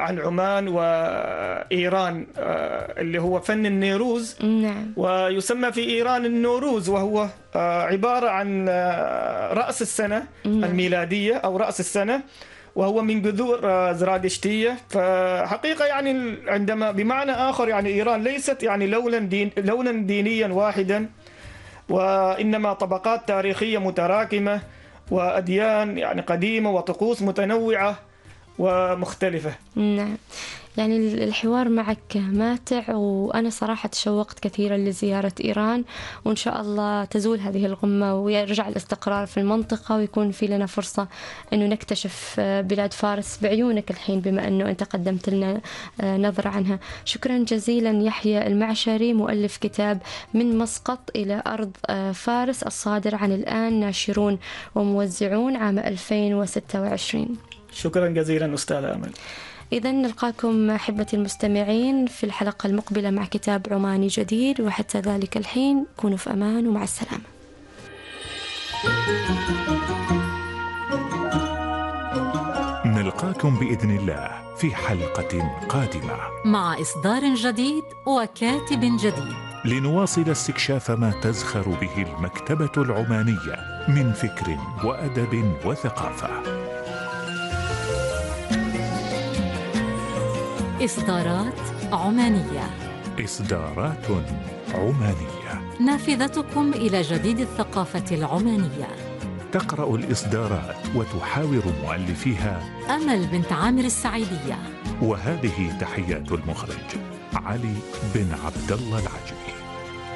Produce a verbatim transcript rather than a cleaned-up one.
عن عمان وإيران اللي هو فن النيروز. نعم. ويسمى في إيران النوروز، وهو عبارة عن رأس السنة نعم. الميلادية أو رأس السنة، وهو من جذور زرادشتية. فحقيقة يعني عندما بمعنى آخر يعني إيران ليست يعني لونا دين لونا دينيا واحدا، وإنما طبقات تاريخية متراكمة وأديان يعني قديمة وطقوس متنوعة ومختلفة. نعم. يعني الحوار معك ماتع، وأنا صراحة تشوقت كثيرا لزيارة إيران، وإن شاء الله تزول هذه الغمة ويرجع الاستقرار في المنطقة، ويكون في لنا فرصة أنه نكتشف بلاد فارس بعيونك الحين بما أنه أنت قدمت لنا نظرة عنها. شكرا جزيلا يحيى المعشري، مؤلف كتاب من مسقط إلى أرض فارس، الصادر عن الآن ناشرون وموزعون عام ألفين وستة وعشرين. شكرا جزيلا أستاذ أمل. إذن نلقاكم أحبتي المستمعين في الحلقة المقبلة مع كتاب عماني جديد، وحتى ذلك الحين كونوا في أمان ومع السلامة. نلقاكم بإذن الله في حلقة قادمة مع إصدار جديد وكاتب جديد، لنواصل استكشاف ما تزخر به المكتبة العمانية من فكر وأدب وثقافة. إصدارات عمانية. إصدارات عمانية، نافذتكم إلى جديد الثقافة العمانية. تقرأ الإصدارات وتحاور مؤلفيها أمل بنت عامر السعيدية. وهذه تحيات المخرج علي بن عبد الله العجمي.